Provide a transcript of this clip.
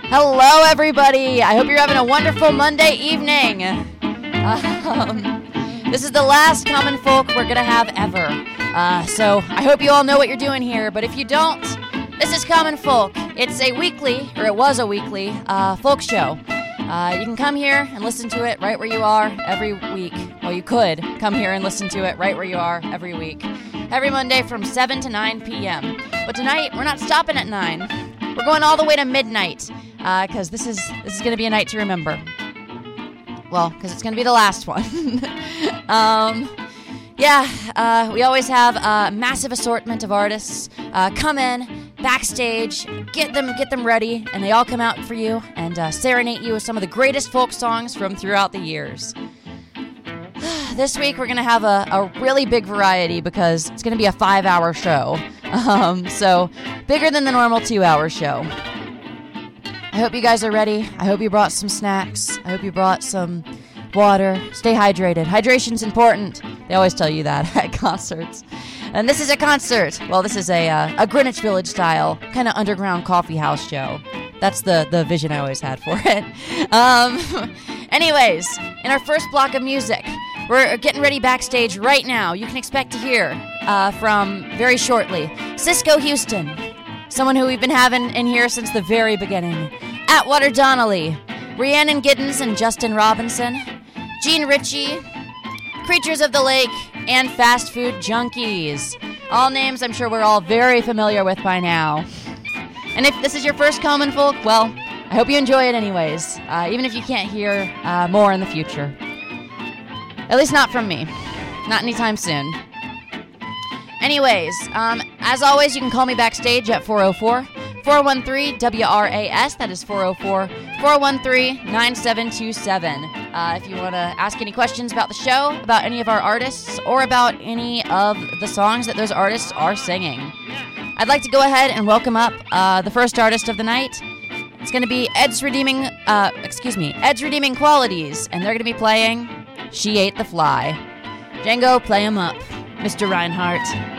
Hello, everybody. I hope you're having a wonderful Monday evening. This is the last Common Folk we're going to have ever. So I hope you all know what you're doing here. But if you don't, this is Common Folk. It's a weekly, or it was a weekly, folk show. You can come here and listen to it right where you are every week. Well, you could come here and listen to it right where you are every week. Every Monday from 7 to 9 p.m. But tonight, we're not stopping at 9. We're going all the way to midnight. Because this is going to be a night to remember. Well, because it's going to be the last one. We always have a massive assortment of artists come in, backstage, get them ready, and they all come out for you and serenade you with some of the greatest folk songs from throughout the years. This week we're going to have a really big variety because it's going to be a 5-hour show. So bigger than the normal 2-hour show. I hope you guys are ready. I hope you brought some snacks. I hope you brought some water. Stay hydrated. Hydration's important. They always tell you that at concerts. And this is a concert. Well, this is a Greenwich Village style kind of underground coffee house show. That's the vision I always had for it. Anyways, in our first block of music, we're getting ready backstage right now. You can expect to hear from very shortly Cisco Houston, someone who we've been having in here since the very beginning. Atwater Donnelly, Rhiannon Giddens and Justin Robinson, Gene Ritchie, Creatures of the Lake, and Fast Food Junkies. All names I'm sure we're all very familiar with by now. And if this is your first Common Folk, well, I hope you enjoy it anyways, even if you can't hear more in the future. At least not from me. Not anytime soon. Anyways, as always, you can call me backstage at 404-413-WRAS. That is 404-413-9727. If you want to ask any questions about the show, about any of our artists, or about any of the songs that those artists are singing. I'd like to go ahead and welcome up the first artist of the night. It's going to be Ed's Redeeming Qualities, and they're going to be playing She Ate the Fly. Django, play him up, Mr. Reinhardt.